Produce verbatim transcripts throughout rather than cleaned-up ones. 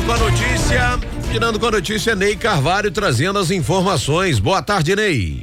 com a notícia, girando com a notícia, Ney Carvalho trazendo as informações. Boa tarde, Ney.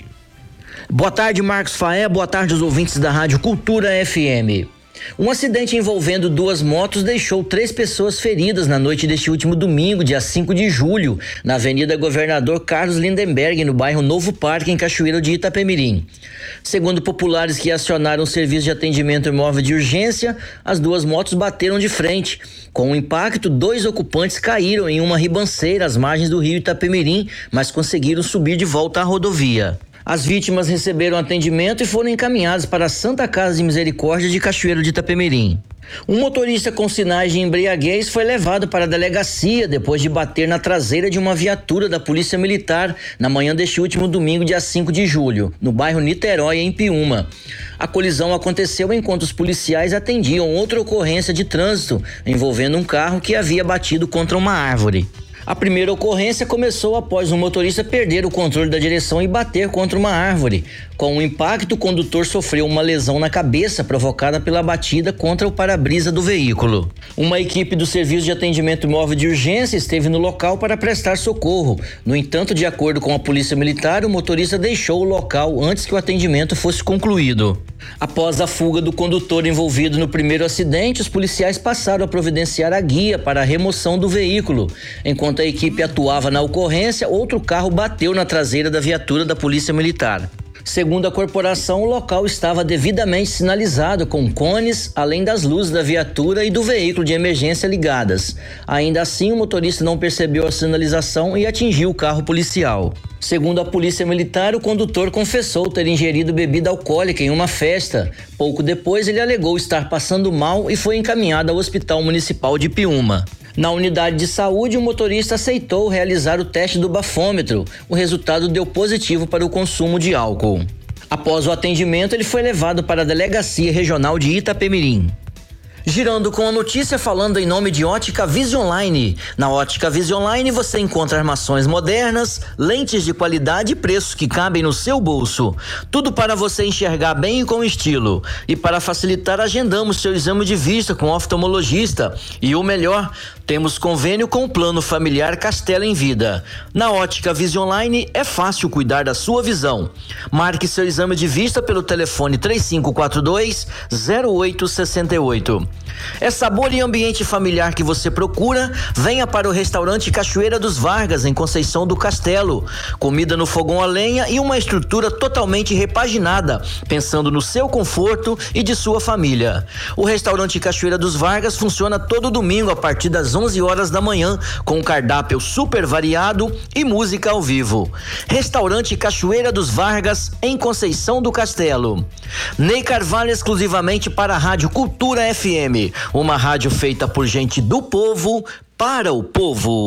Boa tarde, Marcos Faé, boa tarde aos ouvintes da Rádio Cultura F M. Um acidente envolvendo duas motos deixou três pessoas feridas na noite deste último domingo, dia cinco de julho, na Avenida Governador Carlos Lindenberg, no bairro Novo Parque, em Cachoeiro de Itapemirim. Segundo populares que acionaram o serviço de atendimento móvel de urgência, as duas motos bateram de frente. Com o impacto, dois ocupantes caíram em uma ribanceira às margens do rio Itapemirim, mas conseguiram subir de volta à rodovia. As vítimas receberam atendimento e foram encaminhadas para a Santa Casa de Misericórdia de Cachoeiro de Itapemirim. Um motorista com sinais de embriaguez foi levado para a delegacia depois de bater na traseira de uma viatura da Polícia Militar na manhã deste último domingo, dia cinco de julho, no bairro Niterói, em Piúma. A colisão aconteceu enquanto os policiais atendiam outra ocorrência de trânsito envolvendo um carro que havia batido contra uma árvore. A primeira ocorrência começou após um motorista perder o controle da direção e bater contra uma árvore. Com o impacto, o condutor sofreu uma lesão na cabeça provocada pela batida contra o para-brisa do veículo. Uma equipe do Serviço de Atendimento Móvel de Urgência esteve no local para prestar socorro. No entanto, de acordo com a Polícia Militar, o motorista deixou o local antes que o atendimento fosse concluído. Após a fuga do condutor envolvido no primeiro acidente, os policiais passaram a providenciar a guia para a remoção do veículo. Enquanto a equipe atuava na ocorrência, outro carro bateu na traseira da viatura da Polícia Militar. Segundo a corporação, o local estava devidamente sinalizado com cones, além das luzes da viatura e do veículo de emergência ligadas. Ainda assim, o motorista não percebeu a sinalização e atingiu o carro policial. Segundo a Polícia Militar, o condutor confessou ter ingerido bebida alcoólica em uma festa. Pouco depois, ele alegou estar passando mal e foi encaminhado ao Hospital Municipal de Piúma. Na unidade de saúde, o motorista aceitou realizar o teste do bafômetro. O resultado deu positivo para o consumo de álcool. Após o atendimento, ele foi levado para a Delegacia Regional de Itapemirim. Girando com a notícia, falando em nome de Ótica Visionline. Na Ótica Visionline você encontra armações modernas, lentes de qualidade e preços que cabem no seu bolso. Tudo para você enxergar bem e com estilo. E para facilitar, agendamos seu exame de vista com oftalmologista. E o melhor, temos convênio com o Plano Familiar Castelo em Vida. Na Ótica Visionline é fácil cuidar da sua visão. Marque seu exame de vista pelo telefone três cinco quatro dois, zero oito seis oito. É sabor e ambiente familiar que você procura? Venha para o restaurante Cachoeira dos Vargas, em Conceição do Castelo. Comida no fogão a lenha e uma estrutura totalmente repaginada, pensando no seu conforto e de sua família. O restaurante Cachoeira dos Vargas funciona todo domingo a partir das onze horas da manhã, com um cardápio super variado e música ao vivo. Restaurante Cachoeira dos Vargas, em Conceição do Castelo. Ney Carvalho, exclusivamente para a Rádio Cultura F M. Uma rádio feita por gente do povo, para o povo.